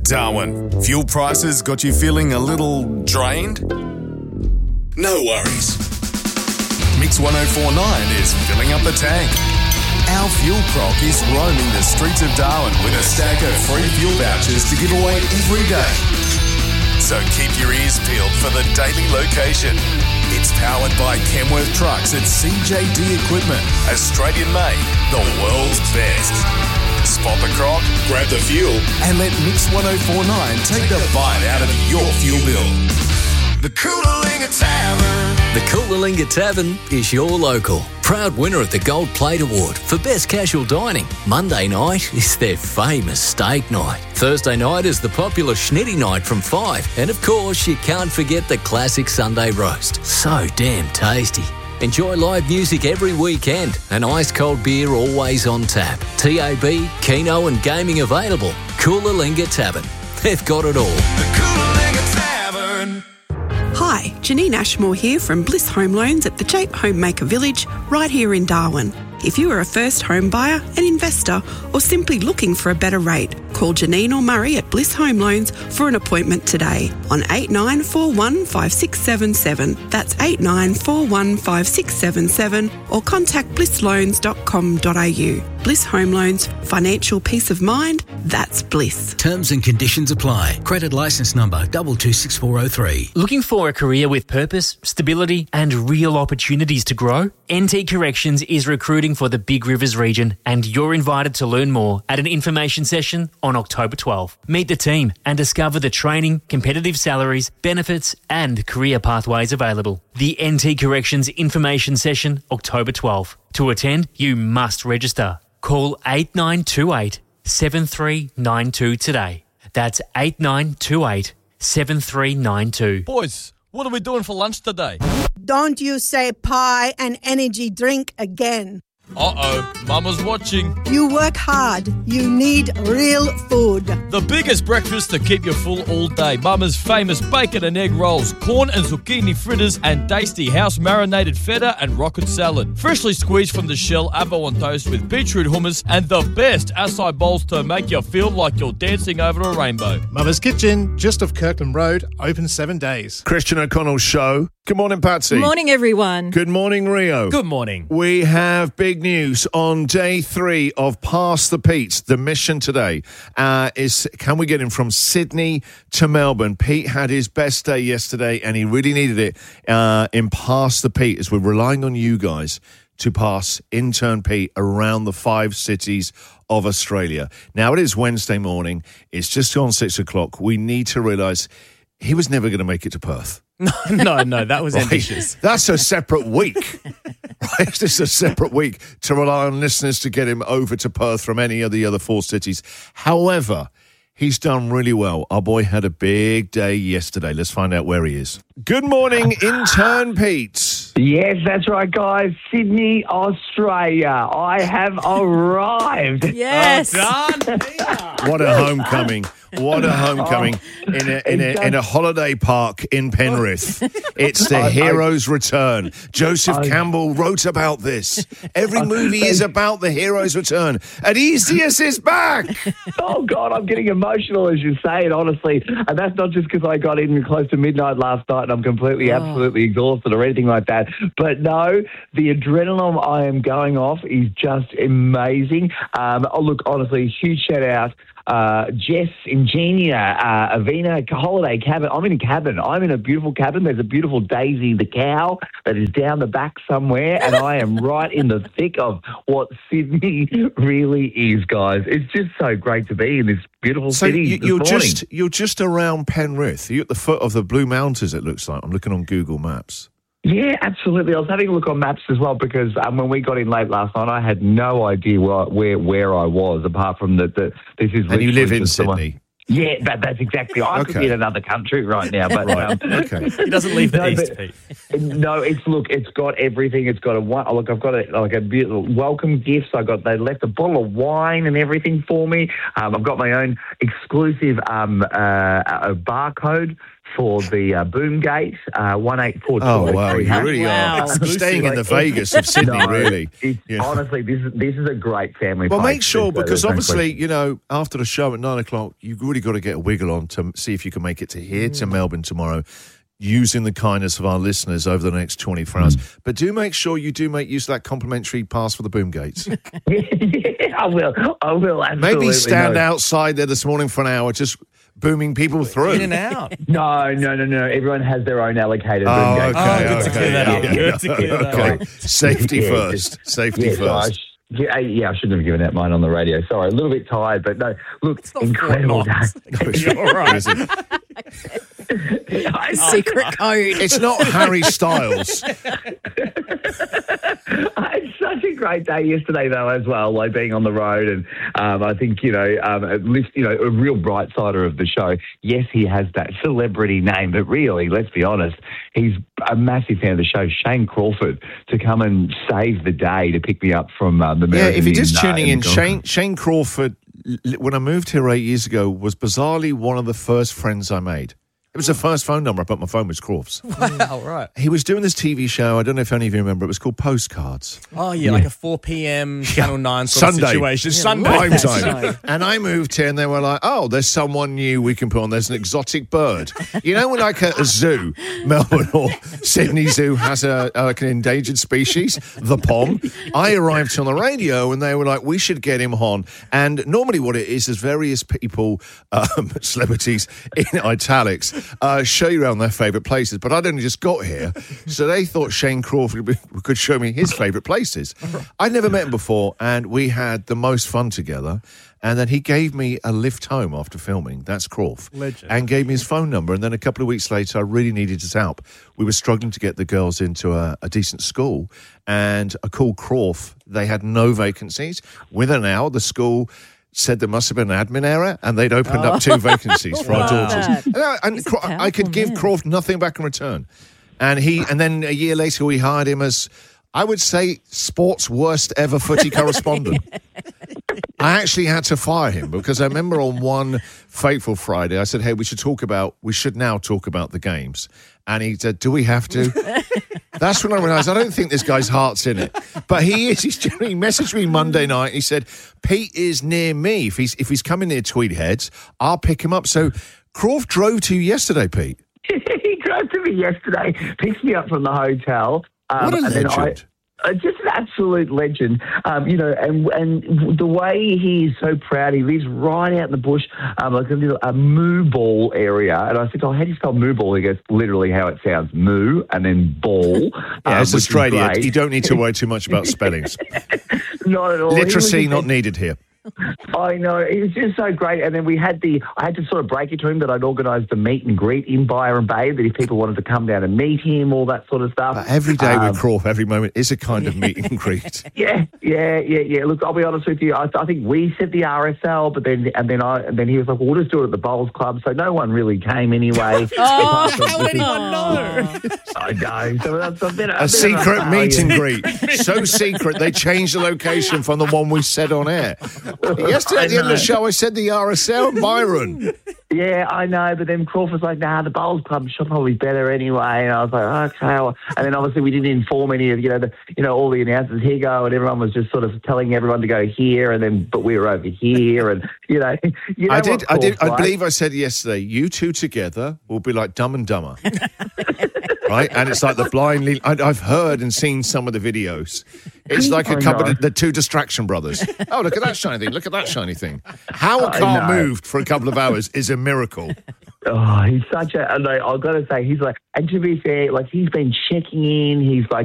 Darwin, fuel prices got you feeling a little drained? No worries. Mix 1049 is filling up the tank. Our fuel croc is roaming the streets of Darwin with a stack of free fuel vouchers to give away every day. So keep your ears peeled for the daily location. It's powered by Kenworth Trucks and CJD Equipment. Australian made, the world's best. Spot the croc, grab the fuel, and let Mix 1049 take the bite out of your fuel bill. The Coolalingga Tavern. The Coolalingga Tavern is your local. Proud winner of the Gold Plate Award for Best Casual Dining. Monday night is their famous steak night. Thursday night is the popular Schnitty night from 5. And of course, you can't forget the classic Sunday roast. So damn tasty. Enjoy live music every weekend and ice-cold beer always on tap. TAB, Keno and gaming available. Coolalingga Tavern. They've got it all. The Coolalingga Tavern. Hi, Janine Ashmore here from Bliss Home Loans at the Jape Homemaker Village, right here in Darwin. If you are a first home buyer, an investor, or simply looking for a better rate, call Janine or Murray at Bliss Home Loans for an appointment today on 8941 5677. That's 8941 5677, or contact blissloans.com.au. Bliss Home Loans, financial peace of mind, that's bliss. Terms and conditions apply. Credit licence number 226403. Looking for a career with purpose, stability and real opportunities to grow? NT Corrections is recruiting for the Big Rivers region, and you're invited to learn more at an information session on October 12. Meet the team and discover the training, competitive salaries, benefits and career pathways available. The NT Corrections information session, October 12. To attend, you must register. Call 8928 7392 today. That's 8928 7392. Boys, what are we doing for lunch today? Don't you say pie and energy drink again. Uh-oh, Mama's watching. You work hard. You need real food. The biggest breakfast to keep you full all day. Mama's famous bacon and egg rolls, corn and zucchini fritters, and tasty house-marinated feta and rocket salad. Freshly squeezed from the shell, avo on toast with beetroot hummus, and the best acai bowls to make you feel like you're dancing over a rainbow. Mama's Kitchen, just off Kirkland Road, open 7 days. Christian O'Connell's show. Good morning, Patsy. Good morning, everyone. Good morning, Rio. Good morning. We have big news on day 3 of Pass the Pete. The mission today is, can we get him from Sydney to Melbourne? Pete had his best day yesterday, and he really needed it in Pass the Pete, as we're relying on you guys to pass intern Pete around the 5 cities of Australia. Now, it is Wednesday morning. It's just gone 6 o'clock. We need to realise he was never going to make it to Perth. No, that was ambitious. That's a separate week. Right? This is a separate week to rely on listeners to get him over to Perth from any of the other 4 cities. However, he's done really well. Our boy had a big day yesterday. Let's find out where he is. Good morning, intern Pete. Yes, that's right, guys. Sydney, Australia. I have arrived. Yes. What a homecoming. What a homecoming in a holiday park in Penrith. It's the hero's return. Joseph Campbell wrote about this. Every movie is about the hero's return. Odysseus is back. Oh, God, I'm getting emotional as you say it, honestly. And that's not just because I got in close to midnight last night and I'm completely, absolutely exhausted or anything like that. But no, the adrenaline I am going off is just amazing. Look, honestly, huge shout out. Jess, Ingenia, Avina, holiday cabin. I'm in a cabin. I'm in a beautiful cabin. There's a beautiful Daisy the cow that is down the back somewhere, and I am right in the thick of what Sydney really is, guys. It's just so great to be in this beautiful city. You're just around Penrith. You're at the foot of the Blue Mountains, it looks like. I'm looking on Google Maps. Yeah, absolutely. I was having a look on maps as well because when we got in late last night, I had no idea where I was apart from this is. And you live in Sydney. Yeah, that's exactly. I could be in another country right now, but okay. He doesn't leave the east, Pete. No, it's got everything. It's got I've got a beautiful welcome gifts. They left a bottle of wine and everything for me. I've got my own exclusive barcode for the boom gate, 184. Oh, wow. You really are staying in the Vegas of Sydney, really. Honestly, this is a great family. Well, make sure, because obviously, after the show at 9 o'clock, you really really got to get a wiggle on to see if you can make it to here to Melbourne tomorrow, using the kindness of our listeners over the next 24 hours. But do make sure you do make use of that complimentary pass for the boom gates. Yeah, I will. Absolutely. Maybe stand outside there this morning for an hour, just booming people through. In and out. No. Everyone has their own allocated boom gate. Good to clear that up. Good to clear that up. Safety first. Safety first. I shouldn't have given out mine on the radio. Sorry, a little bit tired, but no. Look, incredible day. No, all right. Secret code. It's not Harry Styles. I had such a great day yesterday, though, as well, like being on the road. And I think, at least, a real bright sider of the show. Yes, he has that celebrity name, but really, let's be honest, he's a massive fan of the show. Shane Crawford to come and save the day to pick me up from the Meriden. Yeah, if you're just tuning in, Shane Crawford, when I moved here 8 years ago, was bizarrely one of the first friends I made. It was the first phone number I put my phone was Crofts. Wow, right. He was doing this TV show, I don't know if any of you remember, it was called Postcards. Oh, yeah, like a 4 p.m. Channel 9 sort of situation. Sunday. Prime time. And I moved here and they were like, oh, there's someone new we can put on. There's an exotic bird. You know when like a zoo, Melbourne or Sydney Zoo has like an endangered species, the pom. I arrived on the radio and they were like, we should get him on. And normally what it is various people, celebrities in italics, show you around their favourite places, but I'd only just got here, so they thought Shane Crawford could show me his favourite places. I'd never met him before, and we had the most fun together, and then he gave me a lift home after filming, that's Crawford, and gave me his phone number, and then a couple of weeks later, I really needed his help. We were struggling to get the girls into a decent school, and I called Crawford. They had no vacancies. Within an hour, the school said there must have been an admin error and they'd opened up 2 vacancies for our daughters. And I could give Crawford nothing back in return. And then a year later we hired him as, I would say, sports worst ever footy correspondent. I actually had to fire him because I remember on one fateful Friday I said, hey, we should now talk about the games. And he said, do we have to? That's when I realised I don't think this guy's heart's in it. But he is. He messaged me Monday night. He said, Pete is near me. If he's coming near Tweed Heads, I'll pick him up. So Crawford drove to you yesterday, Pete. He drove to me yesterday, picks me up from the hotel. What a legend. Just an absolute legend, and the way he's so proud. He lives right out in the bush, like a moo ball area. And I said, oh, how do you spell moo ball? He goes, literally how it sounds, moo, and then ball. It's Australia. You don't need to worry too much about spellings. Not at all. Literacy not needed here. I know. It was just so great. And then I had to sort of break it to him that I'd organised a meet and greet in Byron Bay, that if people wanted to come down and meet him, all that sort of stuff. But every day with Crawford, every moment is a kind of meet and greet. Yeah. Look, I'll be honest with you. I think we said the RSL, but then he was like, well, we'll just do it at the Bowls Club. So no one really came anyway. How would anyone know? I know. So that's a secret meet and greet. So secret, they changed the location from the one we said on air. Yesterday at the end of the show, I said the RSL and Byron. Yeah, I know, but then Crawford's like, nah, the Bowls Club should probably be better anyway. And I was like, okay. And then obviously we didn't inform any of, all the announcers. Here go, and everyone was just sort of telling everyone to go here, but we were over here, and I did. I believe I said yesterday, you two together will be like Dumb and Dumber. Right? And it's like the blind lead. I've heard and seen some of the videos. It's like a couple of the 2 Distraction Brothers. Oh, look at that shiny thing. Look at that shiny thing. How a car moved for a couple of hours is a miracle. Oh, he's such a... I've got to say, he's like... And to be fair, like, he's been checking in. He's like